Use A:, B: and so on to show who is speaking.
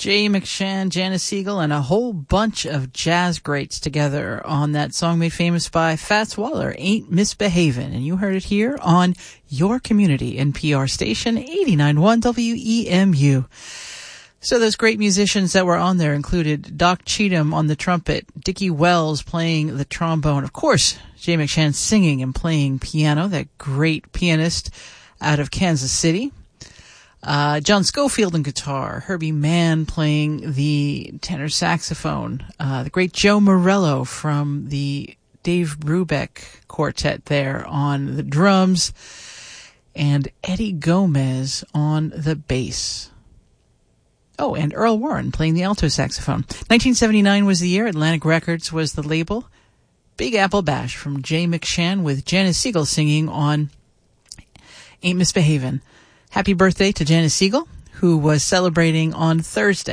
A: Jay McShann, Janice Siegel, and a whole bunch of jazz greats together on that song made famous by Fats Waller, Ain't Misbehavin'. And you heard it here on your community NPR station, 89.1 WEMU. So those great musicians that were on there included Doc Cheatham on the trumpet, Dickie Wells playing the trombone, of course, Jay McShann singing and playing piano, that great pianist out of Kansas City. John Schofield on guitar, Herbie Mann playing the tenor saxophone, the great Joe Morello from the Dave Brubeck quartet there on the drums, and Eddie Gomez on the bass. Oh, and Earl Warren playing the alto saxophone. 1979 was the year. Atlantic Records was the label. Big Apple Bash from Jay McShann with Janice Siegel singing on Ain't Misbehavin'. Happy birthday to Janice Siegel, who was celebrating on Thursday.